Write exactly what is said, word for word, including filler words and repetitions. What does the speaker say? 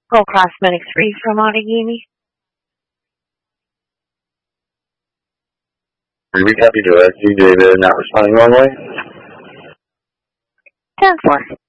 Gold Cross Medic three from Outagamie. Recap, you direct you, David, not responding wrongly. ten four.